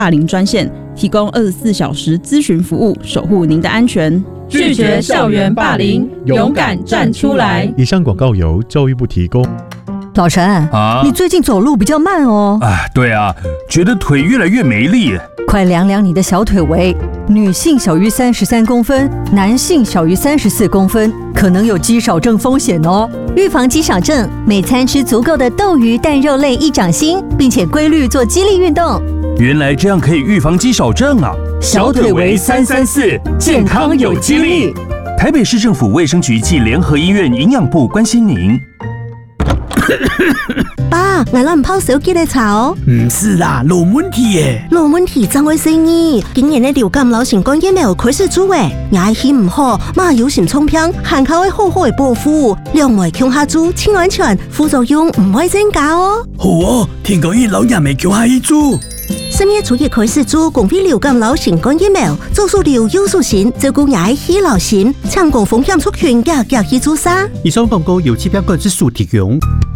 霸凌专线，提供24小时咨询服务，守护您的安全。 拒绝校园霸凌，勇敢站出来。 以上广告由教育部提供。 老陈啊，你最近走路比较慢哦。 对啊，觉得腿越来越没力。 快量量你的小腿围，女性小于33公分，男性小于34公分，可能有肌少症风险哦。 预防肌少症，每餐吃足够的豆鱼蛋肉类益掌心，并且规律做肌力运动。 原来这样可以预防肌少症啊！ 小腿围334，健康有肌力。 台北市政府卫生局暨联合医院营养部关心您。 爸，我攞唔泡手機嚟炒。 唔是啦，老問題耶。 老問題怎會生意？今年嘅流感流行感染苗開始做誒，牙氣唔好，媽有心沖片，限口會好好嘅保護，兩枚強下做，清安全，副作用唔會增加哦。 好哦，聽講老人未強下去做。 10月初一開始做公費流感流行感染苗，做數療優數線，照顧牙氣流行，搶攻風險族群嘅去做啥？ 以上廣告由疾病管制署提供。